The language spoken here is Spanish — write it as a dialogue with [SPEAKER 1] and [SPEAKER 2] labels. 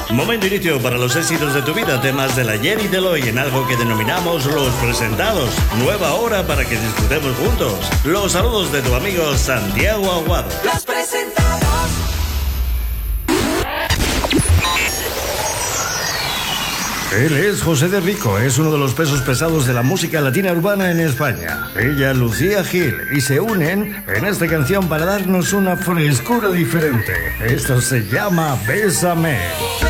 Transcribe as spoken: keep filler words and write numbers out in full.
[SPEAKER 1] Momento inicio para los éxitos de tu vida, temas del ayer y del hoy en algo que denominamos Los Presentados. Nueva hora para que disfrutemos juntos. Los saludos de tu amigo Santiago Aguado.
[SPEAKER 2] Los Presentados.
[SPEAKER 1] Él es José de Rico, es uno de los pesos pesados de la música latina urbana en España. Ella, Lucía Gil, y se unen en esta canción para darnos una frescura diferente. Esto se llama Bésame.